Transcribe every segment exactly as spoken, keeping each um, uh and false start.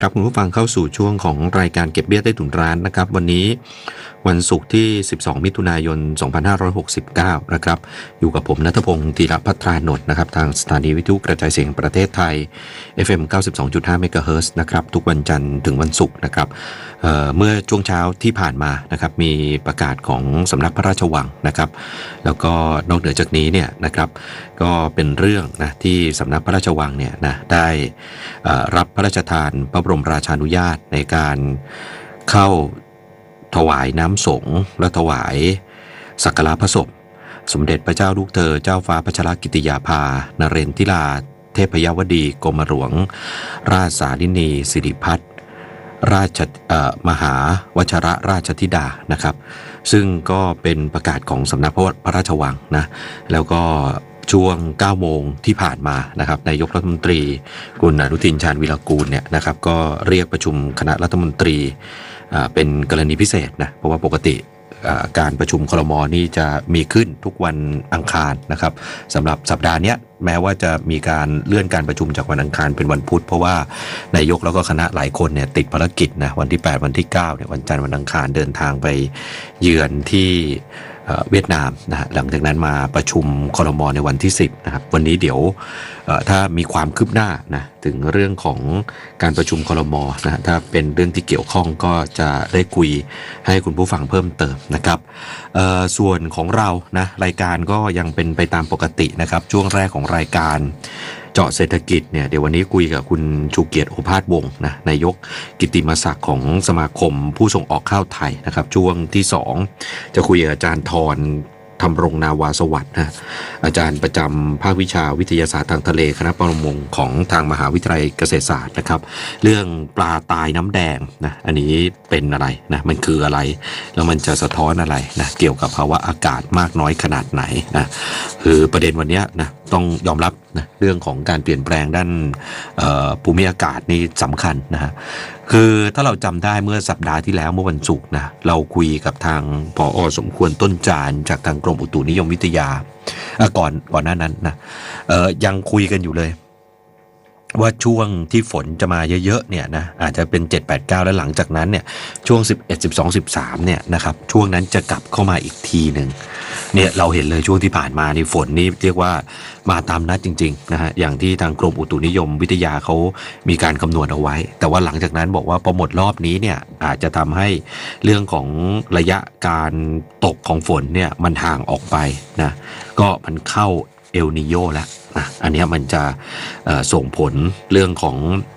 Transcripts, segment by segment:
ครับคุณผู้ฟังเข้าสู่ช่วงของรายการเก็บเบี้ยใต้ถุนร้านนะครับวันนี้วันศุกร์ที่สิบสองมิถุนายนสองพันห้าร้อยหกสิบเก้านะครับอยู่กับผมณัฐพงศ์ธีรภัทรานนท์นะครับทางสถานีวิทยุกระจายเสียงประเทศไทย เอฟ เอ็ม เก้าสิบสองจุดห้า เมกะเฮิรตซ์นะครับทุกวันจันทร์ถึงวันศุกร์นะครับ เอ่อ เมื่อช่วงเช้าที่ผ่านมานะครับมีประกาศของสำนักพระราชวังนะครับแล้วก็นอกเหนือจากนี้เนี่ยนะครับก็เป็นเรื่องนะที่สำนักพระราชวังเนี่ยนะได้รับพระราชทานพระบรมราชานุญาตในการเข้าถวายน้ำสงฆ์และถวายสักการะพระศพสมเด็จพระเจ้าลูกเธอเจ้าฟ้าพัชรกิติยาภานเรนทิราเทพยวดีกรมหลวงราชสารินีสิริพัฒน์ราชมหาวชรราชธิดานะครับซึ่งก็เป็นประกาศของสำนักพระราชวังนะแล้วก็ช่วงเก้าโมงที่ผ่านมานะครับนายกรัฐมนตรีคุณอนุทินชาญวิรากูลเนี่ยนะครับก็เรียกประชุมคณะรัฐมนตรีเป็นกรณีพิเศษนะเพราะว่าปกติการประชุมครม.นี่จะมีขึ้นทุกวันอังคารนะครับสำหรับสัปดาห์นี้แม้ว่าจะมีการเลื่อนการประชุมจากวันอังคารเป็นวันพุธเพราะว่านายกแล้วก็คณะหลายคนเนี่ยติดภารกิจนะวันที่แปดวันที่เก้าเนี่ยวันจันทร์วันอังคารเดินทางไปเยือนที่เวียดนามนะฮะหลังจากนั้นมาประชุมครม.ในวันที่สิบนะครับวันนี้เดี๋ยวถ้ามีความคืบหน้านะถึงเรื่องของการประชุมครม.นะถ้าเป็นเรื่องที่เกี่ยวข้องก็จะได้คุยให้คุณผู้ฟังเพิ่มเติมนะครับส่วนของเรานะรายการก็ยังเป็นไปตามปกตินะครับช่วงแรกของรายการเจาะเศรษฐกิจเนี่ยเดี๋ยววันนี้คุยกับคุณชูเกียรติโอภาสวงศ์นะนายกกิตติมศักดิ์ของสมาคมผู้ส่งออกข้าวไทยนะครับช่วงที่สองจะคุยกับอาจารย์ธรธรรมรงนาวาสวัสดิ์นะอาจารย์ประจำภาควิชาวิทยาศาสตร์ทางทะเลคณะประมงของทางมหาวิทยาลัยเกษตรศาสตร์นะครับเรื่องปลาตายน้ำแดงนะอันนี้เป็นอะไรนะมันคืออะไรแล้วมันจะสะท้อนอะไรนะเกี่ยวกับภาวะอากาศมากน้อยขนาดไหนนะคือประเด็นวันนี้นะต้องยอมรับนะเรื่องของการเปลี่ยนแปลงด้านภูมิอากาศนี่สำคัญนะฮะคือถ้าเราจำได้เมื่อสัปดาห์ที่แล้วเมื่อวันศุกร์นะเราคุยกับทางผอ.สมควรต้นจานจากทางกรมอุตุนิยมวิทยาก่อนก่อนหน้านั้นนะยังคุยกันอยู่เลยว่าช่วงที่ฝนจะมาเยอะๆเนี่ยนะอาจจะเป็นเจ็ด แปด เก้าแล้วหลังจากนั้นเนี่ยช่วงสิบเอ็ด สิบสอง สิบสามเนี่ยนะครับช่วงนั้นจะกลับเข้ามาอีกทีนึงเนี่ยเราเห็นเลยช่วงที่ผ่านมานี่ฝนนี่เรียกว่ามาตามนัดจริงๆนะฮะอย่างที่ทางกรมอุตุนิยมวิทยาเขามีการคำนวณเอาไว้แต่ว่าหลังจากนั้นบอกว่าพอหมดรอบนี้เนี่ยอาจจะทำให้เรื่องของระยะการตกของฝนเนี่ยมันห่างออกไปนะก็มันเข้าเอลนีโญแล้วนะอันนี้มันจะส่งผลเรื่องของ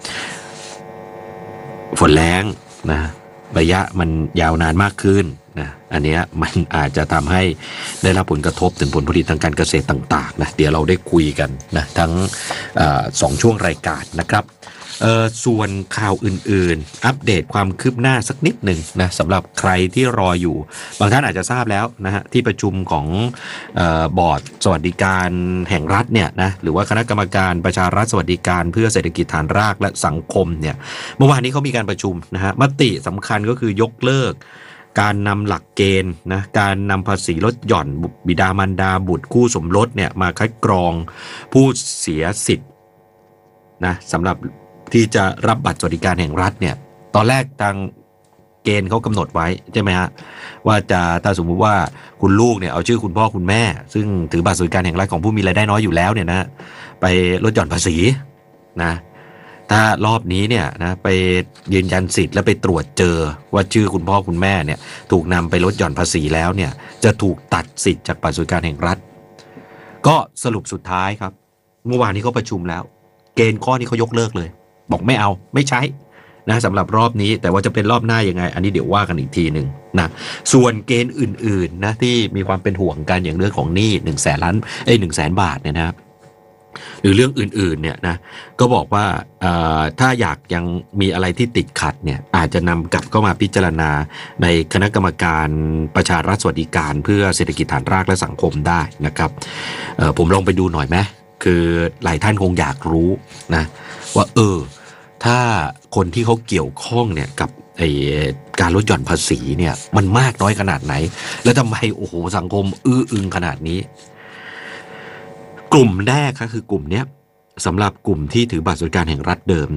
ฝนแล้งนะระยะมันยาวนานมากขึ้นนะอันนี้มันอาจจะทำให้ได้รับผลกระทบถึงผลผลิตทางการเกษตรต่างๆนะเดี๋ยวเราได้คุยกันนะทั้งสองช่วงรายการนะครับส่วนข่าวอื่นๆอัปเดตความคืบหน้าสักนิดหนึ่งนะสำหรับใครที่รออยู่บางท่านอาจจะทราบแล้วนะฮะที่ประชุมของเอ่อบอร์ดสวัสดิการแห่งรัฐเนี่ยนะหรือว่าคณะกรรมการประชารัฐสวัสดิการเพื่อเศรษฐกิจฐานรากและสังคมเนี่ยเมื่อวานนี้เขามีการประชุมนะฮะมติสำคัญก็คือยกเลิกการนำหลักเกณฑ์นะการนำภาษีลดหย่อนบิดามารดาบุตรคู่สมรสเนี่ยมาคัดกรองผู้เสียสิทธิ์นะสำหรับที่จะรับบัตรสวัสดิการแห่งรัฐเนี่ยตอนแรกทางเกณฑ์เขากำหนดไว้ใช่ไหมฮะว่าจะถ้าสมมุติว่าคุณลูกเนี่ยเอาชื่อคุณพ่อคุณแม่ซึ่งถือบัตรสวัสดิการแห่งรัฐของผู้มีรายได้น้อยอยู่แล้วเนี่ยนะไปลดหย่อนภาษีนะถ้ารอบนี้เนี่ยนะไปยืนยันสิทธิ์แล้วไปตรวจเจอว่าชื่อคุณพ่อคุณแม่เนี่ยถูกนำไปลดหย่อนภาษีแล้วเนี่ยจะถูกตัดสิทธิ์จากบัตรสวัสดิการแห่งรัฐก็สรุปสุดท้ายครับเมื่อวานนี้เขาประชุมแล้วเกณฑ์ข้อนี้เขายกเลิกเลยบอกไม่เอาไม่ใช้นะสำหรับรอบนี้แต่ว่าจะเป็นรอบหน้ายังไงอันนี้เดี๋ยวว่ากันอีกทีหนึ่งนะส่วนเกณฑ์อื่นๆนะที่มีความเป็นห่วงกันอย่างเรื่องของหนี้หนึ่งแสนล้านเอ้ยหนึ่งแสนบาทเนี่ยนะครับหรือเรื่องอื่นๆเนี่ยนะก็บอกว่าถ้าอยากยังมีอะไรที่ติดขัดเนี่ยอาจจะนำกลับเข้ามาพิจารณาในคณะกรรมการประชารัฐสวัสดิการเพื่อเศรษฐกิจฐานรากและสังคมได้นะครับผมลองไปดูหน่อยไหมคือหลายท่านคงอยากรู้นะว่าเออถ้าคนที่เขาเกี่ยวข้องเนี่ยกับไอ้การลดหย่อนภาษีเนี่ยมันมากน้อยขนาดไหนแล้วทำไมโอ้โหสังคมอื้ออึงขนาดนี้กลุ่มแรกก็คือกลุ่มเนี้ยสำหรับกลุ่มที่ถือบัตรสวัสดิการแห่งรัฐเดิมนะ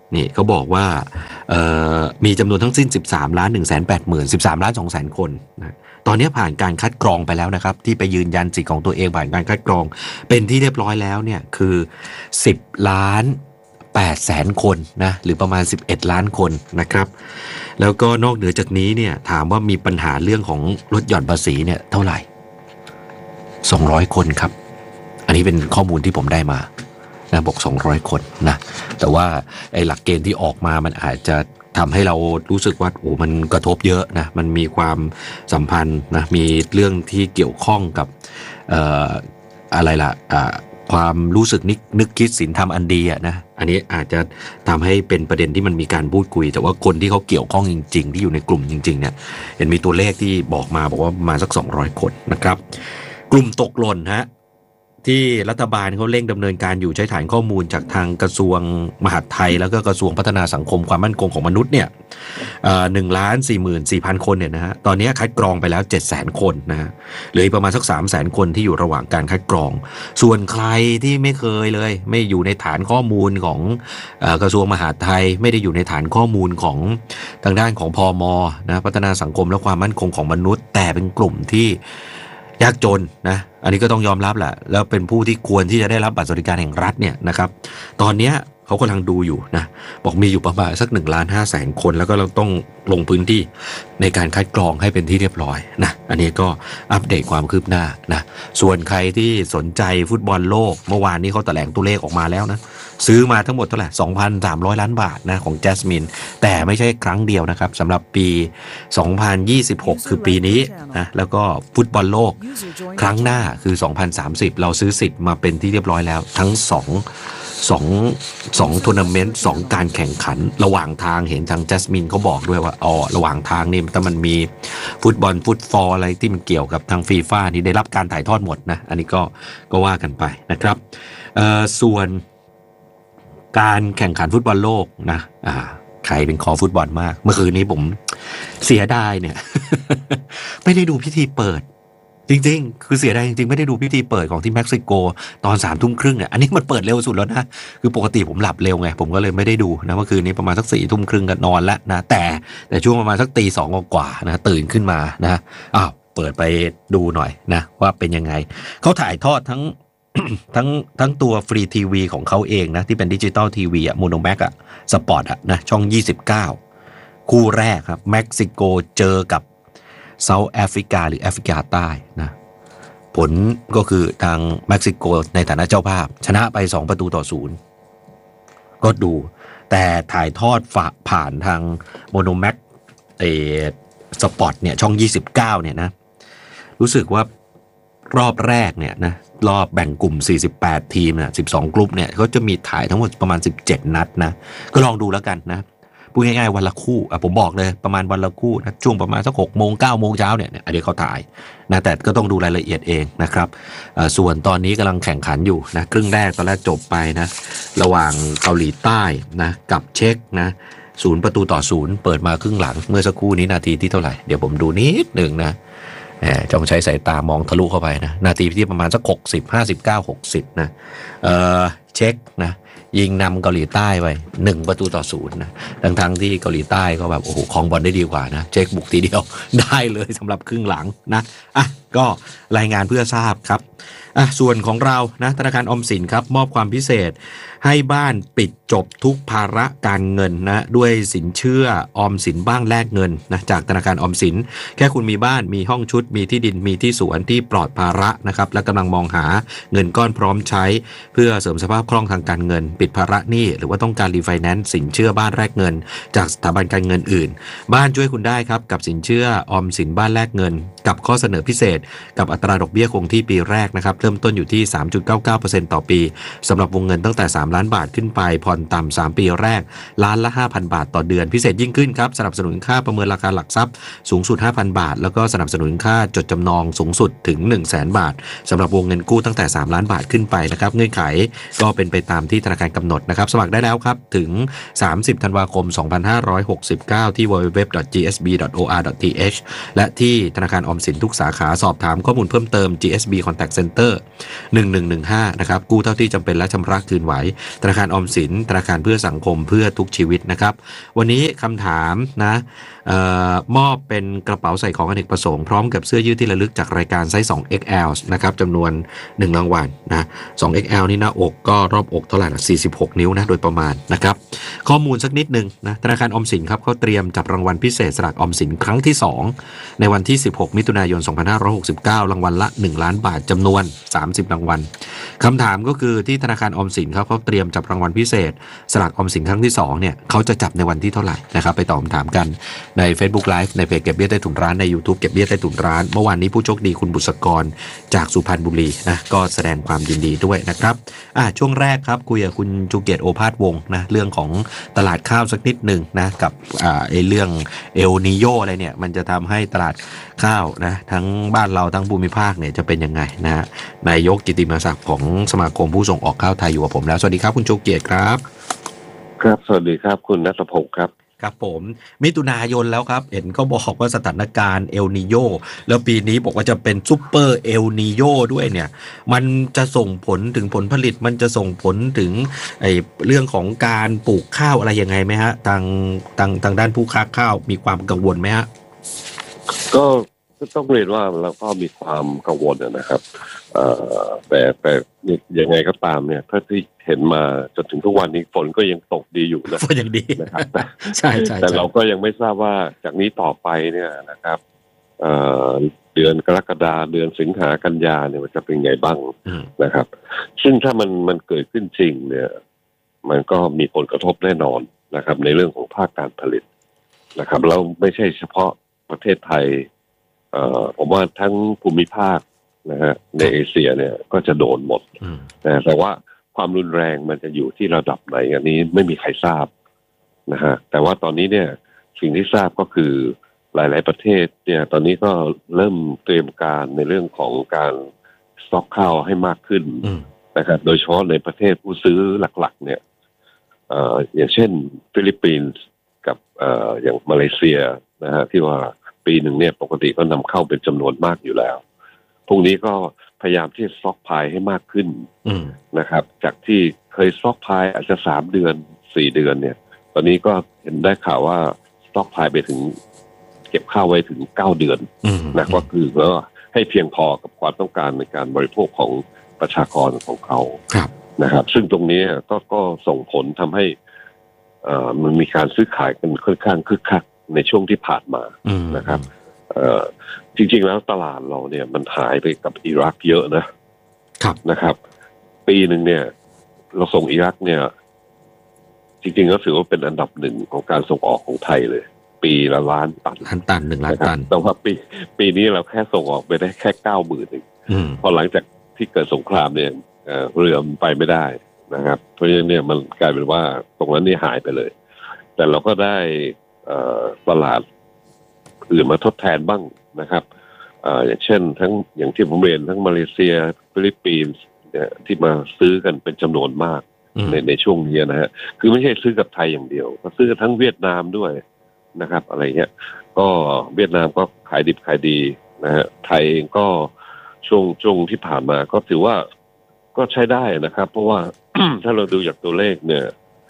นี่เขาบอกว่ามีจำนวนทั้งสิ้นสิบสามล้านหนึ่งแสนแปดหมื่น สิบสามล้านสองแสนคนนะตอนนี้ผ่านการคัดกรองไปแล้วนะครับที่ไปยืนยันสิทธิ์ของตัวเองผ่านการคัดกรองเป็นที่เรียบร้อยแล้วเนี่ยคือสิบล้านแปดแสนคนนะหรือประมาณสิบเอ็ดล้านคนนะครับแล้วก็นอกเหนือจากนี้เนี่ยถามว่ามีปัญหาเรื่องของลดหย่อนภาษีเนี่ยเท่าไหร่สองร้อยคนครับอันนี้เป็นข้อมูลที่ผมได้มานะบอกสองร้อยคนนะแต่ว่าไอ้หลักเกณฑ์ที่ออกมามันอาจจะทำให้เรารู้สึกว่าโอ้มันกระทบเยอะนะมันมีความสัมพันธ์นะมีเรื่องที่เกี่ยวข้องกับเอ่ออะไรล่ะอ่าความรู้สึกนึกนึกคิดศีลธรรมอันดีอะนะอันนี้อาจจะทำให้เป็นประเด็นที่มันมีการพูดคุยแต่ว่าคนที่เขาเกี่ยวข้องจริงๆที่อยู่ในกลุ่มจริงๆเนี่ยเห็นมีตัวเลขที่บอกมาบอกว่ามาสักสองร้อยคนนะครับกลุ่มตกหล่นฮะที่รัฐบาลเขาเร่งดำเนินการอยู่ใช้ฐานข้อมูลจากทางกระทรวงมหาดไทยแล้วก็กระทรวงพัฒนาสังคมความมั่นคงของมนุษย์เนี่ยหนึ่งล้านสี่หมื่นสี่พันคนเนี่ยนะฮะตอนนี้คัดกรองไปแล้วเจ็ดแสนคนนะฮะเหลือประมาณสักสามแสนคนที่อยู่ระหว่างการคัดกรองส่วนใครที่ไม่เคยเลยไม่อยู่ในฐานข้อมูลของกระทรวงมหาดไทยไม่ได้อยู่ในฐานข้อมูลของทางด้านของพม.นะพัฒนาสังคมและความมั่นคงของมนุษย์แต่เป็นกลุ่มที่ยากจนนะอันนี้ก็ต้องยอมรับแหละแล้วเป็นผู้ที่ควรที่จะได้รับบัตรสวัสดิการแห่งรัฐเนี่ยนะครับตอนนี้เขากำลังดูอยู่นะบอกมีอยู่ประมาณสักหนึ่งล้านห้าแสนคนแล้วก็เราต้องลงพื้นที่ในการคัดกรองให้เป็นที่เรียบร้อยนะอันนี้ก็อัปเดตความคืบหน้านะส่วนใครที่สนใจฟุตบอลโลกเมื่อวานนี้เขาแถลงตัวเลขออกมาแล้วนะซื้อมาทั้งหมดเท่าไหร่ สองพันสามร้อย ล้านบาทนะของแจสมินแต่ไม่ใช่ครั้งเดียวนะครับสำหรับปีสองพันยี่สิบหกคือปีนี้นะแล้วก็ฟุตบอลโลกครั้งหน้าคือสองพันสามสิบเราซื้อสิทธิ์มาเป็นที่เรียบร้อยแล้วทั้งสองสองสองทัวร์นาเมนต์สองการแข่งขันระหว่างทางเห็นทางแจสมินเขาบอกด้วยว่าอ๋อระหว่างทางนี่ถ้ามันมีฟุตบอลฟุตฟอลอะไรที่มันเกี่ยวกับทางฟีฟ่านี่ได้รับการถ่ายทอดหมดนะอันนี้ก็ก็ว่ากันไปนะครับเอ่อส่วนการแข่งขันฟุตบอลโลกนะอ่าใครเป็นคอฟุตบอลมากเมื่อคืนนี้ผมเสียดายเนี่ย ไม่ได้ดูพิธีเปิดจริงๆคือเสียดายจริงๆไม่ได้ดูพิธีเปิดของที่เม็กซิโกตอนสามทุ่มครึ่งเนี่ยอันนี้มันเปิดเร็วสุดแล้วนะคือปกติผมหลับเร็วไงผมก็เลยไม่ได้ดูนะเมื่อคืนนี้ประมาณสักสี่ทุ่มครึ่งก็นอนแล้วนะแต่แต่ช่วงประมาณสักตีสองกว่านะตื่นขึ้นมานะอ้าวเปิดไปดูหน่อยนะว่าเป็นยังไงเขาถ่ายทอดทั้ง ทั้งทั้งตัวฟรีทีวีของเขาเองนะที่เป็นดิจิตอลทีวีอะโมโนแม็กอะสปอร์ตอะนะช่องยี่สิบเก้าคู่แรกครับเม็กซิโกเจอกับเซาท์แอฟริกาหรือแอฟริกาใต้นะผลก็คือทางเม็กซิโกในฐานะเจ้าภาพชนะไปสองประตูต่อศูนย์ก็ดูแต่ถ่ายทอดฝาผ่านทางโมโนแม็กเอสปอร์ตเนี่ยช่องยี่สิบเก้าเนี่ยนะรู้สึกว่ารอบแรกเนี่ยนะรอบแบ่งกลุ่มสี่สิบแปดทีมนะสิบสองกลุ่มเนี่ยเขาจะมีถ่ายทั้งหมดประมาณสิบเจ็ดนัดนะก็ลองดูแล้วกันนะพูดง่ายๆวันละคู่อ่ะผมบอกเลยประมาณวันละคู่นะช่วงประมาณสักหกโมงเก้าโมงเช้าเนี่ยอันนี้เขาถ่ายนะแต่ก็ต้องดูรายละเอียดเองนะครับส่วนตอนนี้กำลังแข่งขันอยู่นะครึ่งแรกตอนแรกจบไปนะระหว่างเกาหลีใต้นะกับเช็กนะศูนย์ประตูต่อศูนย์เปิดมาครึ่งหลังเมื่อสักครู่นี้นาทีที่เท่าไหร่เดี๋ยวผมดูนิดหนึ่งนะจงใช้สายตามองทะลุเข้าไปนะนาทีที่ประมาณสักหกสิบ ห้าสิบเก้า หกสิบนะเอ่อเช็กนะยิงนำเกาหลีใต้ไปหนึ่งประตูต่อศูนย์นะทั้งทั้งที่เกาหลีใต้ก็แบบโอ้โหครองบอลได้ดีกว่านะเช็กบุกทีเดียวได้เลยสำหรับครึ่งหลังนะอ่ะก็รายงานเพื่อทราบครับอ่ะส่วนของเรานะธนาคารออมสินครับมอบความพิเศษให้บ้านปิดจบทุกภาระการเงินนะด้วยสินเชื่อออมสินบ้านแลกเงินนะจากธนาคารออมสินแค่คุณมีบ้านมีห้องชุดมีที่ดินมีที่สวนที่ปลอดภาระนะครับและกำลังมองหาเงินก้อนพร้อมใช้เพื่อเสริมสภาพคล่องทางการเงินปิดภาระหนี้หรือว่าต้องการรีไฟแนนซ์สินเชื่อบ้านแลกเงินจากสถาบันการเงินอื่นบ้านช่วยคุณได้ครับกับสินเชื่อออมสินบ้านแลกเงินกับข้อเสนอพิเศษกับอัตราดอกเบี้ยคงที่ปีแรกนะครับเริ่มต้นอยู่ที่ สามจุดเก้าเก้าเปอร์เซ็นต์ ต่อปีสำหรับวงเงินตั้งแต่สามล้านบาทขึ้นไปผ่อนต่ำสามปีแรกล้านละ ห้าพัน บาทต่อเดือนพิเศษยิ่งขึ้นครับสนับสนุนค่าประเมินราคาหลักทรัพย์สูงสุด ห้าพัน บาทแล้วก็สนับสนุนค่าจดจำนองสูงสุดถึง หนึ่งแสน บาทสำหรับวงเงินกู้ตั้งแต่สามล้านบาทขึ้นไปนะครับเงื่อนไขก็เป็นไปตามที่ธนาคารกำหนดนะครับสมัครได้แล้วครับถึงสามสิบธันวาคมสองพันห้าร้อยหกสิบเก้าที่ ดับเบิลยู ดับเบิลยู ดับเบิลยู ดอท จี เอส บี ดอท โอ อาร์ ดอท ที เอช และที่ธนาคารออมสินทุกสาขาสอบถามข้อมูลเพิ่มเติม จี เอส บี Contact Center หนึ่งหนึ่งหนึ่งห้านะครับกู้เท่าที่จำเป็นและชำระคืนไหวธนาคารออมสินธนาคารเพื่อสังคมเพื่อทุกชีวิตนะครับวันนี้คำถามนะเอ่อมอบเป็นกระเป๋าใส่ของอเนกประสงค์พร้อมกับเสื้อยืดที่ระลึกจากรายการไซส์ สอง เอ็กซ์ แอล นะครับจำนวนหนึ่งรางวัลนะ สอง เอ็กซ์ แอล นี่หน้าอกก็รอบอกเท่าไหร่ล่ะสี่สิบหกนิ้วนะโดยประมาณนะครับข้อมูลสักนิดนึงนะธนาคารออมสินครับเขาเตรียมจับรางวัลพิเศษสลากออมสินครั้งที่สองในวันที่สิบหกมิถุนายนสองพันห้าร้อยหกสิบเก้ารางวัลละหนึ่งล้านบาทจำนวนสามสิบรางวัลคำถามก็คือที่ธนาคารออมสินครับเขาเตรียมจับรางวัลพิเศษสลากออมสินครั้งที่สองเนี่ยเขาจะจับในวันที่เท่าไหร่นะครับไปตอบคำถามกันใน Facebook Live ในเพจเก็บเบี้ยใต้ถุนร้านใน YouTube เก็บเบี้ยใต้ถุนร้านเมื่อวานนี้ผู้โชคดีคุณบุษกรจากสุพรรณบุรีนะก็แสดงความยินดีด้วยนะครับอ่ะช่วงแรกครับคุยกับคุณจูเกียรติโอภาสวงศ์นะเรื่องของตลาดข้าวสักนิดหนึ่งนะกับอ่าไอ้เรื่องเอลนีโยอะไรเนี่ยมันจะทำให้ตลาดข้าวนะทั้งบ้านเราทั้งภูมิภาคเนี่ยจะเป็นยังไงนะฮะนายกกิติมศักดิ์ของสมาคมผู้ส่งออกข้าวไทยอยู่กับผมแล้วสวัสดีครับคุณจูเกียรติครับครับสวัสดีครับคุณณัฐพงศ์ครับครับผมมิถุนายนแล้วครับเห็นเขาบอกว่าสถานการณ์เอลนีโยแล้วปีนี้บอกว่าจะเป็นซุปเปอร์เอลนีโยด้วยเนี่ยมันจะส่งผลถึงผลผลิตมันจะส่งผลถึงไอ้เรื่องของการปลูกข้าวอะไรยังไงไหมฮะทางทางทางด้านผู้ค้าข้าวมีความกังวลไหมฮะก็ต้องเรียนว่าเราก็มีความกังวลนะครับแต่แต่ยังไงก็ตามเนี่ยถ้าที่เห็นมาจนถึงทุกวันนี้ฝนก็ยังตกดีอยู่นะฝนยังดีนะครับใช่ใช่แต่เราก็ยังไม่ทราบว่าจากนี้ต่อไปเนี่ยนะครับเดือนกรกฎาเดือนสิงหากันยาเนี่ยมันจะเป็นไงบ้างนะครับซึ่งถ้ามันมันเกิดขึ้นจริงเนี่ยมันก็มีผลกระทบแน่นอนนะครับในเรื่องของภาคการผลิตนะครับเราไม่ใช่เฉพาะประเทศไทยผมว่าทั้งภูมิภาคนะฮะในเอเชียเนี่ยก็จะโดนหมดนะแต่ว่าความรุนแรงมันจะอยู่ที่ระดับไหนอันนี้ไม่มีใครทราบนะฮะแต่ว่าตอนนี้เนี่ยสิ่งที่ทราบก็คือหลายๆประเทศเนี่ยตอนนี้ก็เริ่มเตรียมการในเรื่องของการสต็อกข้าวให้มากขึ้นนะครับโดยเฉพาะในประเทศผู้ซื้อหลักๆเนี่ยเอ่ออย่างเช่นฟิลิปปินส์กับเอ่ออย่างมาเลเซียนะฮะที่ว่าปีหนึ่งเนี่ยปกติก็นำเข้าเป็นจำนวนมากอยู่แล้วพวกนี้ก็พยายามที่สต็อกพายให้มากขึ้นนะครับจากที่เคยสต็อกพายอาจจะสามเดือนสี่เดือนเนี่ยตอนนี้ก็เห็นได้ข่าวว่าสต็อกพายไปถึงเก็บข้าวไว้ถึงเก้าเดือนนะก็คือแล้วให้เพียงพอกับความต้องการในการบริโภคของประชากรของเขานะครับซึ่งตรงนี้ก็ก็ส่งผลทำให้อ่ามันมีการซื้อขายกันค่อนข้างคึกคักในช่วงที่ผ่านมานะครับเอ่อจริงๆแล้วตลาดเราเนี่ยมันหายไปกับอิรักเยอะนะครับนะครับปีหนึ่งเนี่ยเราส่งอิรักเนี่ยจริงๆก็ถือว่าเป็นอันดับหนึ่งของการส่งออกของไทยเลยปีละล้านตันล้านตันหนึ่งล้านตันแต่ว่าปีปีนี้เราแค่ส่งออกไปได้แค่เก้าหมื่นเองพอหลังจากที่เกิดสงครามเนี่ยเรือมันไปไม่ได้นะครับเพราะฉะนั้นเนี่ยมันกลายเป็นว่าตรงนั้นนี่หายไปเลยแต่เราก็ได้ตลาดอื่นมาทดแทนบ้างนะครับอย่างเช่นทั้งอย่างที่ผมเรียนทั้งมาเลเซียฟิลิปปินส์เนี่ยที่มาซื้อกันเป็นจำนวนมากในในช่วงนี้นะฮะคือไม่ใช่ซื้อกับไทยอย่างเดียวก็ซื้อทั้งเวียดนามด้วยนะครับอะไรเงี้ยก็เวียดนามก็ขายดิบขายดีนะฮะไทยเองก็ช่วงช่วงที่ผ่านมาก็ถือว่าก็ใช้ได้นะครับเพราะว่า ถ้าเราดูจากตัวเลขเนี่ย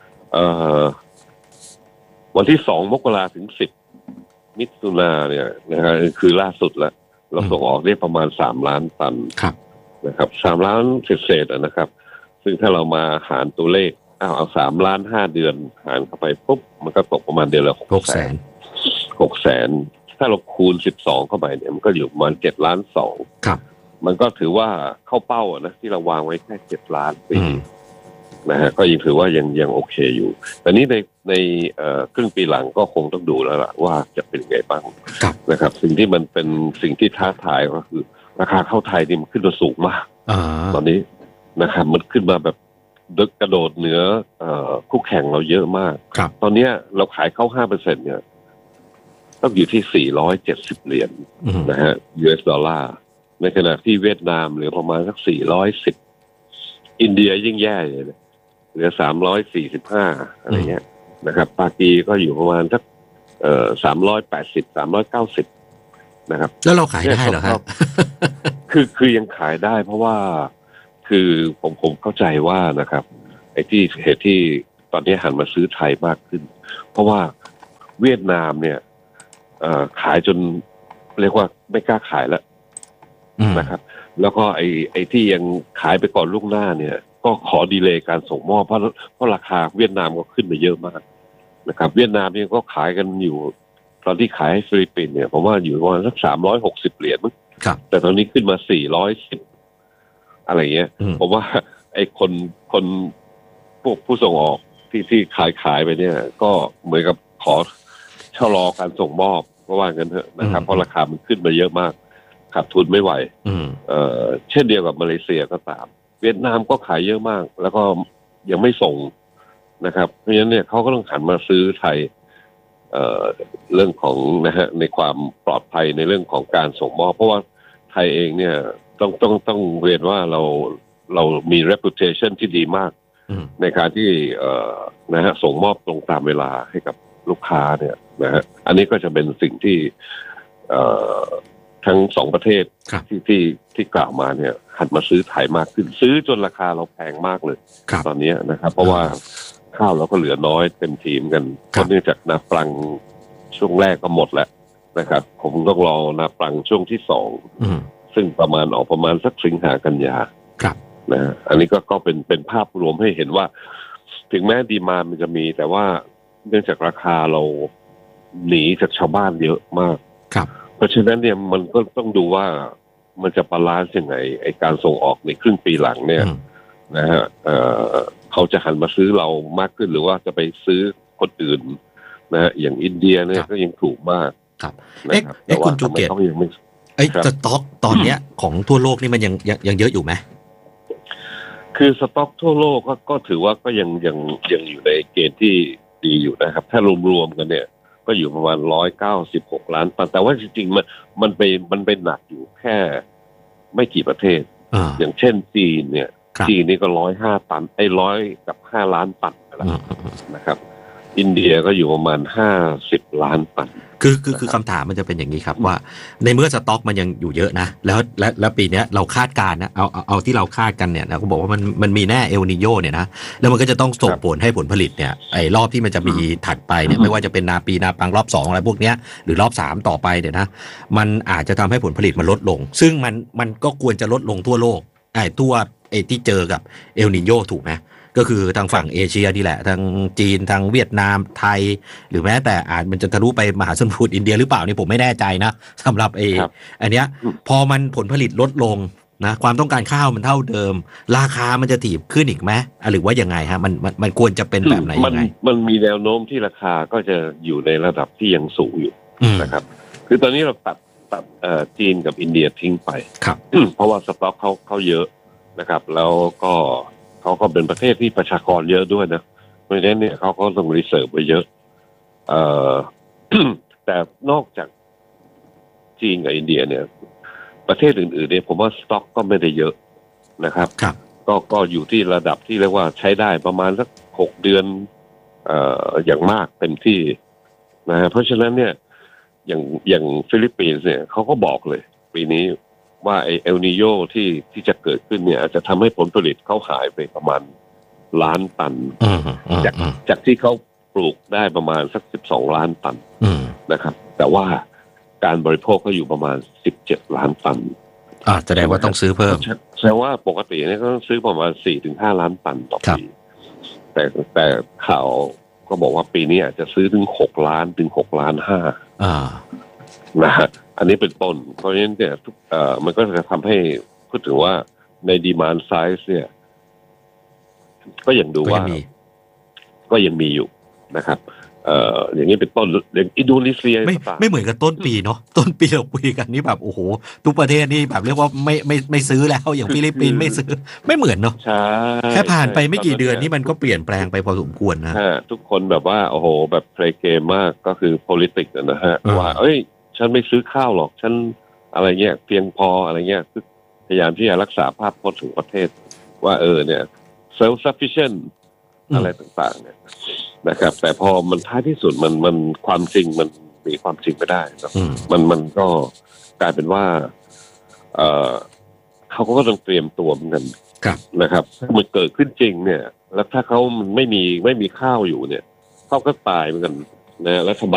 วันที่สองมกราถึงสิบมิถุนาเนี่ยนะฮะคือล่าสุดแล้วเราส่งออกได้ประมาณสามล้านตันนะครับสามล้านเศษๆนะครับซึ่งถ้าเรามาหารตัวเลขเอาเอาสามล้านห้าเดือนหารเข้าไปปุ๊บมันก็ตกประมาณเดือนละหกแสนหกแสนถ้าเราคูณสิบสองเข้าไปเนี่ยมันก็อยู่ประมาณเจ็ดล้านสองมันก็ถือว่าเข้าเป้านะที่เราวางไว้แค่เจ็ดล้านปีนะฮะก็ยังถือว่ายังยังโอเคอยู่แต่นี้ในในครึ่งปีหลังก็คงต้องดูแล้วล่ะว่าจะเป็นไงบ้างนะครับสิ่งที่มันเป็นสิ่งที่ท้าทายก็คือราคาข้าวไทยนี่มันขึ้นมาสูงมากตอนนี้นะครับมันขึ้นมาแบบดึกกระโดดเหนือคู่แข่งเราเยอะมากตอนนี้เราขายเข้า ห้าเปอร์เซ็นต์ เนี่ยต้องอยู่ที่สี่ร้อยเจ็ดสิบเหรียญนะฮะ ยู เอส ดอลลาร์ในขณะที่เวียดนามเหลือประมาณสักสี่ร้อยสิบอินเดียยิ่งแย่เลยนะเหลือสามร้อยสี่สิบห้าอะไรเงี้ยนะครับปากีก็อยู่ประมาณสักเอ่อสามร้อยแปดสิบ สามร้อยเก้าสิบนะครับแล้วเราขายได้เหรอครับคือคือยังขายได้เพราะว่าคือผมผมเข้าใจว่านะครับไอ้ที่เหตุที่ตอนนี้หันมาซื้อไทยมากขึ้นเพราะว่าเวียดนามเนี่ยเอ่อขายจนเรียกว่าไม่กล้าขายแล้วนะครับแล้วก็ไอ้ไอ้ที่ยังขายไปก่อนล่วงหน้าเนี่ยก็ขอดีเลย์การส่งมอบเพราะเพราะราคาเวียดนามก็ขึ้นมาเยอะมากนะครับเวียดนามเนี่ยก็ขายกันอยู่ตอนที่ขายให้ฟิลิปปินส์เนี่ยผมว่าอยู่ประมาณสักสามร้อยหกสิบเหรียญมั้งแต่ตอนนี้ขึ้นมาสี่ร้อยสิบอะไรเงี้ยผมว่าไอ้คนคนพวกผู้ส่งออกที่ที่ขายขายไปเนี่ยก็เหมือนกับขอชะลอการส่งมอบเพราะว่างั้นเถอะนะครับเพราะราคามันขึ้นมาเยอะมากขาดทุนไม่ไหวเอ่อเช่นเดียวกับมาเลเซียก็ตามเวียดนามก็ขายเยอะมากแล้วก็ยังไม่ส่งนะครับเพราะฉะนั้นเนี่ยเขาก็ต้องหันมาซื้อไทยเอ่อเรื่องของนะฮะในความปลอดภัยในเรื่องของการส่งมอบเพราะว่าไทยเองเนี่ยต้องต้องต้องเรียนว่าเราเรามี reputation ที่ดีมากในการที่เอ่อนะฮะส่งมอบตรงตามเวลาให้กับลูกค้าเนี่ยนะฮะอันนี้ก็จะเป็นสิ่งที่เอ่อทั้งสองประเทศที่ที่ที่กล่าวมาเนี่ยหันมาซื้อไทยมากขึ้นซื้อจนราคาเราแพงมากเลยตอนนี้นะครับเพราะว่าข้าวเราก็เหลือน้อยเต็มทีมกันเพราะเนื่องจากนาปลังช่วงแรกก็หมดแล้วนะครับผมต้องรอนาปลังช่วงที่สองซึ่งประมาณออกประมาณสักสิงหากันยานะอันนี้ก็ก็เป็นเป็นภาพรวมให้เห็นว่าถึงแม้ดีมานด์มันจะมีแต่ว่าเนื่องจากราคาเราหนีจากชาวบ้านเยอะมากเพราะฉะนั้นเนี่ยมันก็ต้องดูว่ามันจะบาลานซ์ยังไงไอการส่งออกในครึ่งปีหลังเนี่ยนะฮะเอ่อเขาจะหันมาซื้อเรามากขึ้นหรือว่าจะไปซื้อคนอื่นนะฮะอย่างอินเดียเนี่ยก็ยังถูกมากครับเอ๊ะเอ๊ะคุณจูเกตไอ้สต็อกตอนเนี้ยของทั่วโลกนี่มันยังยังยังเยอะอยู่ไหมคือสต็อกทั่วโลกก็ก็ถือว่าก็ยังยังยังอยู่ในเกณฑ์ที่ดีอยู่นะครับถ้ารวมๆกันเนี่ยก็อยู่ประมาณหนึ่งร้อยเก้าสิบหกล้านตันแต่ว่าจริงๆมันมันไปมันเป็นหนักอยู่แค่ไม่กี่ประเทศ อ, อย่างเช่นจีนเนี่ยจีนนี่ก็ร้อยห้าตันไอ้ร้อยกับห้าล้านตันแล้วนะครับอินเดียก็อยู่ประมาณห้าสิบล้านตันคือคือคือคำถามมันจะเป็นอย่างนี้ครับว่าในเมื่อสต็อกมันยังอยู่เยอะนะแล้วและแล้วปีนี้เราคาดการณ์นะเอาเอาเอาที่เราคาดกันเนี่ยนะก็บอกว่ามันมันมีแน่เอลนิโญเนี่ยนะแล้วมันก็จะต้องส่งผลให้ผลผลิตเนี่ยไอ้รอบที่มันจะมีถัดไปเนี่ยไม่ว่าจะเป็นนาปีนาปังรอบสองอะไรพวกเนี้ยหรือรอบสามต่อไปเนี่ยนะมันอาจจะทำให้ผลผลิตมันลดลงซึ่งมันมันก็ควรจะลดลงทั่วโลกไอ้ทั่วไอ้ที่เจอกับเอลนิโญถูกไหมก็คือทางฝั่งเอเชียนี่แหละทางจีนทางเวียดนามไทยหรือแม้แต่อาจมันจะทะลุไปมหาสมุทรอินเดียหรือเปล่านี่ผมไม่แน่ใจนะสำหรับเออันเนี้ยพอมันผลผลิตลดลงนะความต้องการข้าวมันเท่าเดิมราคามันจะถีบขึ้นอีกไหมหรือว่ายังไงฮะมันมันมันควรจะเป็นแบบไหนยังไงมันมีแนวโน้มที่ราคาก็จะอยู่ในระดับที่ยังสูงอยู่นะครับคือตอนนี้เราตัดตัดจีนกับอินเดียทิ้งไปครับเพราะว่าสต็อกเขาเขาเยอะนะครับแล้วก็เขาก็เป็นประเทศที่ประชากรเยอะด้วยนะเพราะฉะนั้นเนี่ยเขาก็ต้องรีเสิร์ฟไว้เยอะเอ่อ แต่นอกจากจีนกับอินเดียเนี่ยประเทศอื่นๆเนี่ยผมว่าสต็อกก็ไม่ได้เยอะนะครับครับก็ก็อยู่ที่ระดับที่เรียกว่าใช้ได้ประมาณสักหกเดือนเอ่ออย่างมากเต็มที่นะฮะเพราะฉะนั้นเนี่ยอย่างอย่างฟิลิปปินส์เนี่ยเขาก็บอกเลยปีนี้ว่าไอเอลนิโญที่ที่จะเกิดขึ้นเนี่ยอาจจะทำให้ผลผลิตเขาหายไปประมาณล้านตันจากจากที่เขาปลูกได้ประมาณสักสิบสองล้านตันนะครับแต่ว่าการบริโภคก็อยู่ประมาณสิบเจ็ดล้านตันอ่าแสดงว่าต้องซื้อเพิ่มแสดงว่าปกติเนี่ยก็ต้องซื้อประมาณสี่ถึงห้าล้านตันต่อปีแต่แต่ข่าวก็บอกว่าปีนี้อาจจะซื้อถึงหกล้านถึงหกล้านห้าอ่านะฮะอันนี้เป็นต้นเพราะฉะนั้นเนี่ยเอ่อมันก็จะทำให้พูดถึงว่าในดีมานด์ไซส์เนี่ยก็ยังดูว่าก็ยังมีอยู่นะครับเอ่ออย่างนี้เป็นต้นอย่างอินโดนีเซียไม่ไม่เหมือนกับต้นปีเนาะต้นปีเราคุยกันนี่แบบโอ้โหทุกประเทศนี่แบบเรียกว่าไม่ไม่ไม่ซื้อแล้วอย่างฟิลิปปินส์ไม่ซื้อไม่เหมือนเนาะแค่ผ่านไปไม่กี่เดือนนี่มันก็เปลี่ยนแปลงไปพอสมควรนะทุกคนแบบว่าโอ้โหแบบเพลย์เกมมากก็คือ politics นะฮะว่าเอ้ยฉันไม่ซื้อข้าวหรอกฉันอะไรเงี้ยเพียงพออะไรเงี้ยพยายามที่จะรักษาภาพพจน์ของประเทศว่าเออเนี่ย self sufficient อะไรต่างๆเนี่ยนะครับแต่พอมันท้ายที่สุดมันมันความจริงมันมีนีความจริงไม่ได้นะอืมมันมันก็กลายเป็นว่า เอ่อเขาก็ต้องเตรียมตัวเหมือนกันครับนะครับถ้ามันเกิดขึ้นจริงเนี่ย แล้วถ้าเขามันไม่มีไม่มีข้าวอยู่เนี่ยเขาก็ตายเหมือนกันนะรัฐบาล